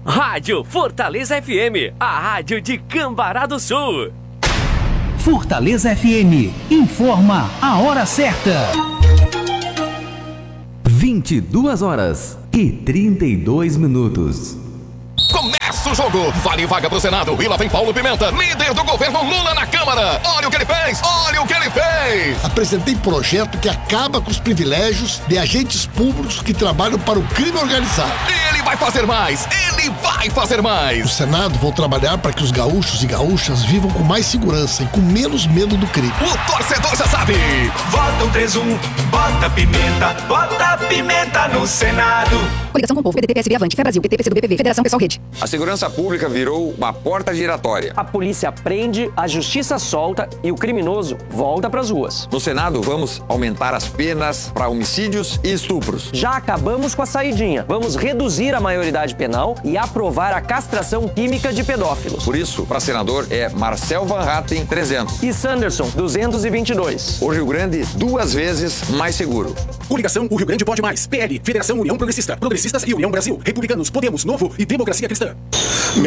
Rádio Fortaleza FM, a rádio de Cambará do Sul. Fortaleza FM, informa a hora certa. 22h32. Começa o jogo, vale vaga pro Senado, e lá vem Paulo Pimenta, líder do governo Lula na Câmara. Olha o que ele fez, olha o que ele fez. Apresentei projeto que acaba com os privilégios de agentes públicos que trabalham para o crime organizado. E ele vai fazer mais, ele vai fazer mais. No Senado vou trabalhar para que os gaúchos e gaúchas vivam com mais segurança e com menos medo do crime. O torcedor já sabe. Vota o 3-1, bota pimenta no Senado. Coligação com o Povo, PDT, PSB, Avante, Fé Brasil, PT, PCdoB, PV, Federação Pessoal Rede. A segurança pública virou uma porta giratória. A polícia prende, a justiça solta e o criminoso volta pras ruas. No Senado, vamos aumentar as penas para homicídios e estupros. Já acabamos com a saidinha. Vamos reduzir a maioridade penal e aprovar a castração química de pedófilos. Por isso, para senador é Marcel Van Hatten, 300. E Sanderson, 222. O Rio Grande, 2 vezes mais seguro. Coligação O Rio Grande Pode Mais. PL, Federação União Progressista, Progressistas e União Brasil. Republicanos, Podemos, Novo e Democracia Cristã.